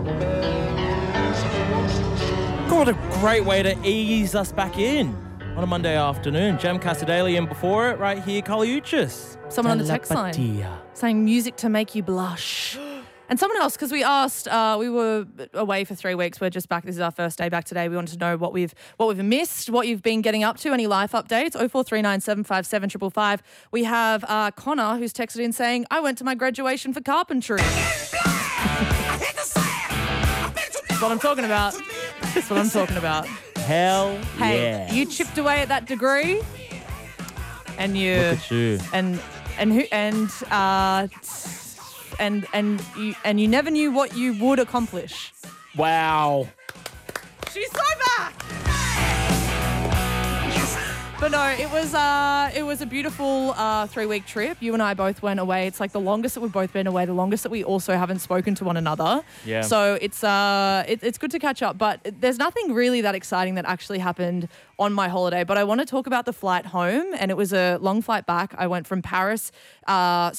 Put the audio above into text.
What a great way to ease us back in on a Monday afternoon. Jem Casadeli, and before it, right here, Carly Uchis. Someone on the text line saying music to make you blush. And someone else, because we asked, we were away for 3 weeks. We're just back. This is our first day back today. We wanted to know what we've missed, what you've been getting up to, any life updates. 0439 757 555. We have Connor, who's texted in saying, I went to my graduation for carpentry. That's what I'm talking about. That's what I'm talking about. Hell Hey, yeah. you chipped away at that degree, and you Look at you. and you never knew what you would accomplish. Wow. She's so back. But no, it was a beautiful 3-week trip. You and I both went away. It's like the longest that we've both been away, the longest that we also haven't spoken to one another. Yeah. So it's good to catch up. But there's nothing really that exciting that actually happened on my holiday. But I want to talk about the flight home, and it was a long flight back. I went from Paris